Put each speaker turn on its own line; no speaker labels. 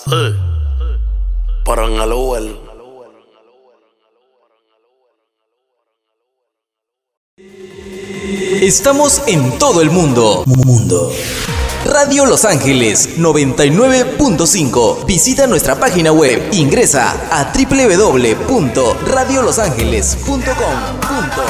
Sí, para en el Uber.
Estamos en todo el mundo. Radio Los Ángeles 99.5. Visita nuestra página web. Ingresa a www.radiolosangeles.com.